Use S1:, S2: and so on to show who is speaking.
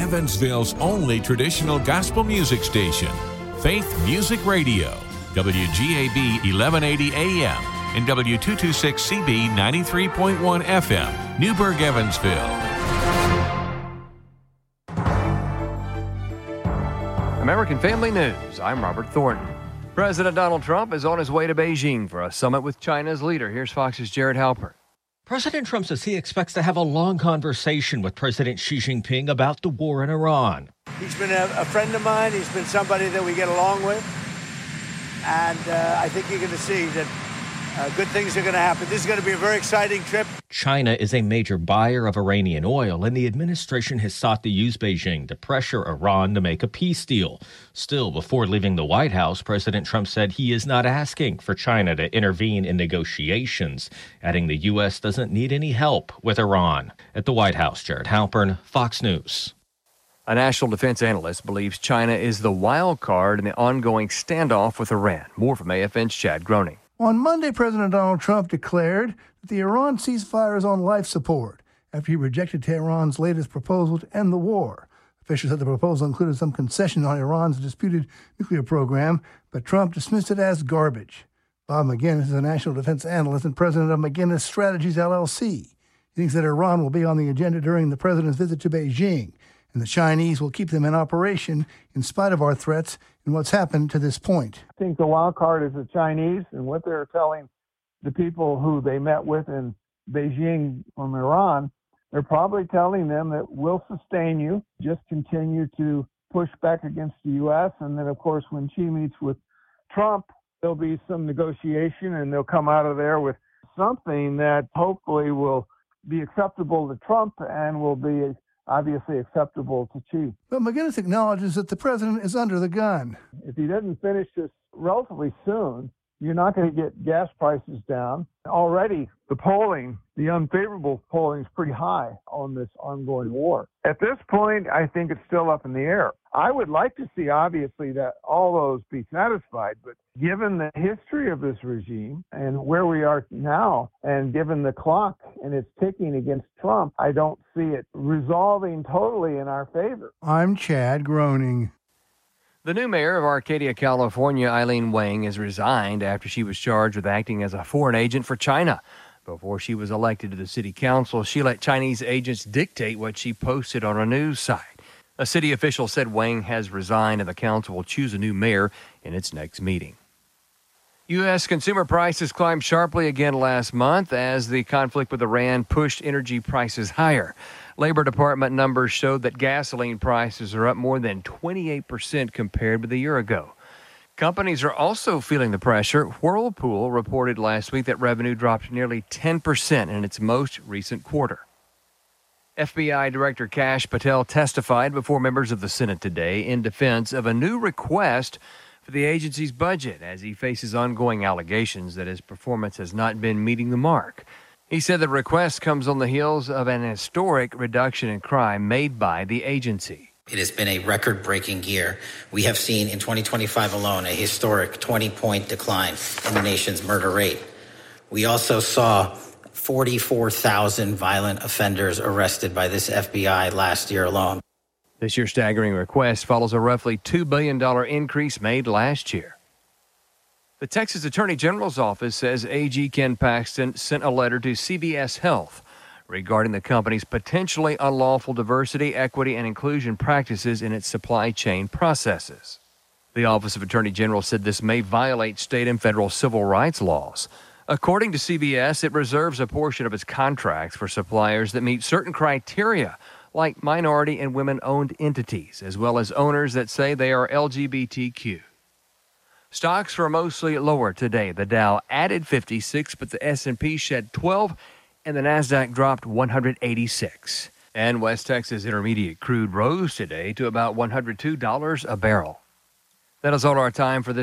S1: Evansville's only traditional gospel music station, Faith Music Radio, WGAB 1180 AM and W226CB 93.1 FM, Newburgh, Evansville.
S2: American Family News, I'm Robert Thornton. President Donald Trump is on his way to Beijing for a summit with China's leader. Here's Fox's Jared Halpern.
S3: President Trump says he expects to have a long conversation with President Xi Jinping about the war in Iran.
S4: He's been a friend of mine. He's been somebody that we get along with. And I think you're going to see that good things are going to happen. This is going to be a very exciting trip.
S3: China is a major buyer of Iranian oil, and the administration has sought to use Beijing to pressure Iran to make a peace deal. Still, before leaving the White House, President Trump said he is not asking for China to intervene in negotiations, adding the U.S. doesn't need any help with Iran. At the White House, Jared Halpern, Fox News.
S2: A national defense analyst believes China is the wild card in the ongoing standoff with Iran. More from AFN's Chad Groening.
S5: On Monday, President Donald Trump declared that the Iran ceasefire is on life support after he rejected Tehran's latest proposal to end the war. Officials said the proposal included some concession on Iran's disputed nuclear program, but Trump dismissed it as garbage. Bob McGinnis is a national defense analyst and president of McGinnis Strategies, LLC. He thinks that Iran will be on the agenda during the president's visit to Beijing, and the Chinese will keep them in operation in spite of our threats and what's happened to this point.
S6: I think the wild card is the Chinese and what they're telling the people who they met with in Beijing from Iran. They're probably telling them that we'll sustain you, just continue to push back against the U.S. And then, of course, when Xi meets with Trump, there'll be some negotiation and they'll come out of there with something that hopefully will be acceptable to Trump and will be obviously acceptable to Xi.
S5: But McGinnis acknowledges that the president is under the gun.
S6: If he doesn't finish this relatively soon, you're not going to get gas prices down. Already, the unfavorable polling is pretty high on this ongoing war. At this point, I think it's still up in the air. I would like to see, obviously, that all those be satisfied, but given the history of this regime and where we are now, and given the clock and its ticking against Trump, I don't see it resolving totally in our favor.
S5: I'm Chad Groening.
S2: The new mayor of Arcadia, California, Eileen Wang, has resigned after she was charged with acting as a foreign agent for China. Before she was elected to the city council, she let Chinese agents dictate what she posted on a news site. A city official said Wang has resigned and the council will choose a new mayor in its next meeting. U.S. consumer prices climbed sharply again last month as the conflict with Iran pushed energy prices higher. Labor Department numbers showed that gasoline prices are up more than 28% compared with a year ago. Companies are also feeling the pressure. Whirlpool reported last week that revenue dropped nearly 10% in its most recent quarter. FBI Director Kash Patel testified before members of the Senate today in defense of a new request for the agency's budget as he faces ongoing allegations that his performance has not been meeting the mark. He said the request comes on the heels of an historic reduction in crime made by the agency.
S7: It has been a record-breaking year. We have seen in 2025 alone a historic 20-point decline in the nation's murder rate. We also saw 44,000 violent offenders arrested by this FBI last year alone.
S2: This year's staggering request follows a roughly $2 billion increase made last year. The Texas Attorney General's office says AG Ken Paxton sent a letter to CBS Health regarding the company's potentially unlawful diversity, equity, and inclusion practices in its supply chain processes. The Office of Attorney General said this may violate state and federal civil rights laws. According to CBS, it reserves a portion of its contracts for suppliers that meet certain criteria, like minority and women-owned entities, as well as owners that say they are LGBTQ. Stocks were mostly lower today. The Dow added 56, but the S&P shed 12, and the Nasdaq dropped 186. And West Texas Intermediate crude rose today to about $102 a barrel. That is all our time for this.